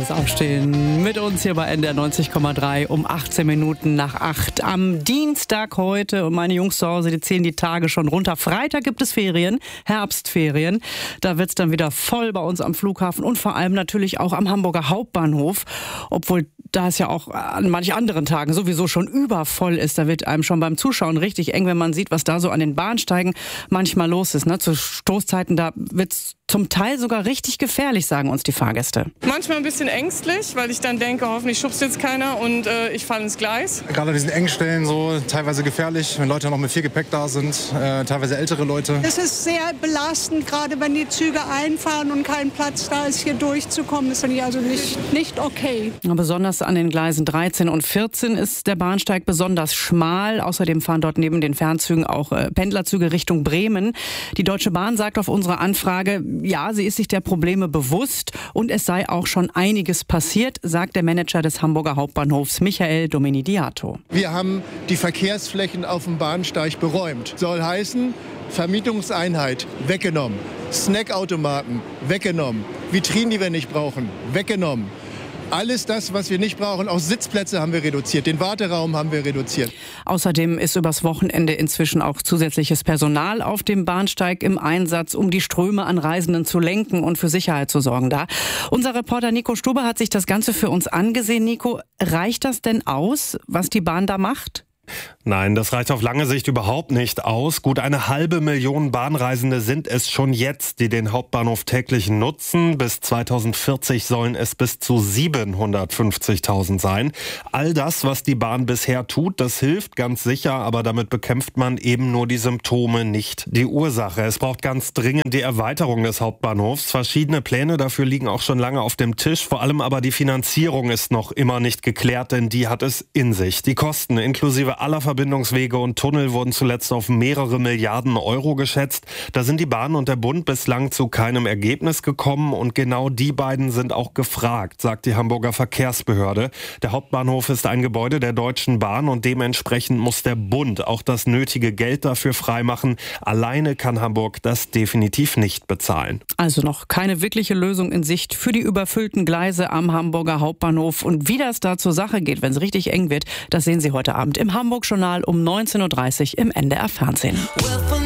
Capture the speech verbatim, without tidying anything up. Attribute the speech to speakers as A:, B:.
A: Frühes Aufstehen mit uns hier bei N D R neunzig Komma drei um achtzehn Minuten nach acht. Am Dienstag heute und meine Jungs zu Hause, die zählen die Tage schon runter. Freitag gibt es Ferien, Herbstferien. Da wird es dann wieder voll bei uns am Flughafen und vor allem natürlich auch am Hamburger Hauptbahnhof. Obwohl da es ja auch an manchen anderen Tagen sowieso schon übervoll ist. Da wird einem schon beim Zuschauen richtig eng, wenn man sieht, was da so an den Bahnsteigen manchmal los ist. Ne? Zu Stoßzeiten, da wird es zum Teil sogar richtig gefährlich, sagen uns die Fahrgäste.
B: Manchmal ein bisschen ängstlich, weil ich dann denke, hoffentlich schubst jetzt keiner und äh, ich falle ins Gleis.
C: Gerade an diesen Engstellen so teilweise gefährlich, wenn Leute noch mit viel Gepäck da sind, äh, teilweise ältere Leute.
D: Es ist sehr belastend, gerade wenn die Züge einfahren und kein Platz da ist, hier durchzukommen. Das finde ich also nicht, nicht okay.
A: Besonders an den Gleisen dreizehn und vierzehn ist der Bahnsteig besonders schmal. Außerdem fahren dort neben den Fernzügen auch äh, Pendlerzüge Richtung Bremen. Die Deutsche Bahn sagt auf unsere Anfrage, ja, sie ist sich der Probleme bewusst und es sei auch schon einiges passiert, sagt der Manager des Hamburger Hauptbahnhofs Michael Domenidiato.
E: Wir haben die Verkehrsflächen auf dem Bahnsteig beräumt. Soll heißen, Vermietungseinheit weggenommen, Snackautomaten weggenommen, Vitrinen, die wir nicht brauchen, weggenommen. Alles das, was wir nicht brauchen, auch Sitzplätze haben wir reduziert, den Warteraum haben wir reduziert.
A: Außerdem ist übers Wochenende inzwischen auch zusätzliches Personal auf dem Bahnsteig im Einsatz, um die Ströme an Reisenden zu lenken und für Sicherheit zu sorgen da. Unser Reporter Nico Stube hat sich das Ganze für uns angesehen. Nico, reicht das denn aus, was die Bahn da macht?
F: Nein, das reicht auf lange Sicht überhaupt nicht aus. Gut eine halbe Million Bahnreisende sind es schon jetzt, die den Hauptbahnhof täglich nutzen. Bis zweitausendvierzig sollen es bis zu siebenhundertfünfzigtausend sein. All das, was die Bahn bisher tut, das hilft ganz sicher, aber damit bekämpft man eben nur die Symptome, nicht die Ursache. Es braucht ganz dringend die Erweiterung des Hauptbahnhofs. Verschiedene Pläne dafür liegen auch schon lange auf dem Tisch. Vor allem aber die Finanzierung ist noch immer nicht geklärt, denn die hat es in sich. Die Kosten inklusive aller Verbindungswege und Tunnel wurden zuletzt auf mehrere Milliarden Euro geschätzt. Da sind die Bahn und der Bund bislang zu keinem Ergebnis gekommen und genau die beiden sind auch gefragt, sagt die Hamburger Verkehrsbehörde. Der Hauptbahnhof ist ein Gebäude der Deutschen Bahn und dementsprechend muss der Bund auch das nötige Geld dafür freimachen. Alleine kann Hamburg das definitiv nicht bezahlen.
A: Also noch keine wirkliche Lösung in Sicht für die überfüllten Gleise am Hamburger Hauptbahnhof. Und wie das da zur Sache geht, wenn es richtig eng wird, das sehen Sie heute Abend im Hamburg-Journal um neunzehn Uhr dreißig im N D R Fernsehen.